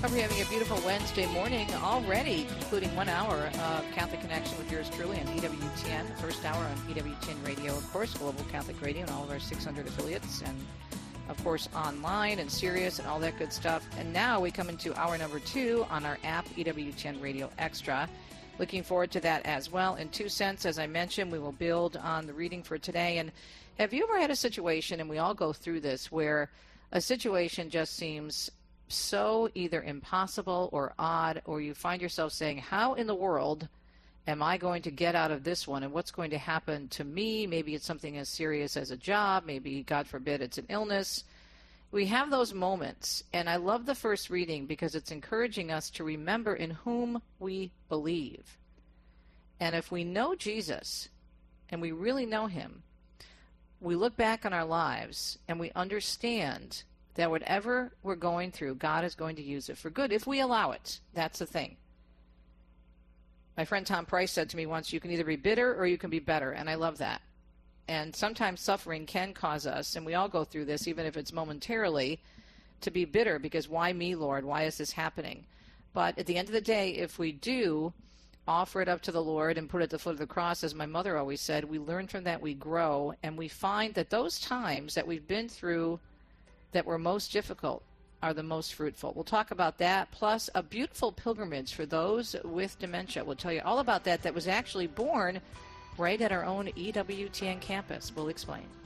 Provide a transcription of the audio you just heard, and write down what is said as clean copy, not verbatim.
Hope you're having a beautiful Wednesday morning already, including 1 hour of Catholic Connection with yours truly on EWTN, the first hour on EWTN Radio, of course, Global Catholic Radio and all of our 600 affiliates, and, of course, online and Sirius and all that good stuff. And now we come into hour number 2 on our app, EWTN Radio Extra. Looking forward to that as well. In 2 cents, as I mentioned, we will build on the reading for today. And have you ever had a situation, and we all go through this, where a situation just seems so either impossible or odd, or you find yourself saying, how in the world am I going to get out of this one, and what's going to happen to me? Maybe it's something as serious as a job, maybe, God forbid, it's an illness. We have those moments, and I love the first reading because it's encouraging us to remember in whom we believe. And if we know Jesus, and we really know him, we look back on our lives and we understand that whatever we're going through, God is going to use it for good if we allow it. That's the thing. My friend Tom Price said to me once, you can either be bitter or you can be better, and I love that. And sometimes suffering can cause us, and we all go through this, even if it's momentarily, to be bitter because why me, Lord? Why is this happening? But at the end of the day, if we do offer it up to the Lord and put it at the foot of the cross, as my mother always said, we learn from that, we grow, and we find that those times that we've been through that were most difficult are the most fruitful. We'll talk about that, plus a beautiful pilgrimage for those with dementia. We'll tell you all about that was actually born right at our own EWTN campus. We'll explain.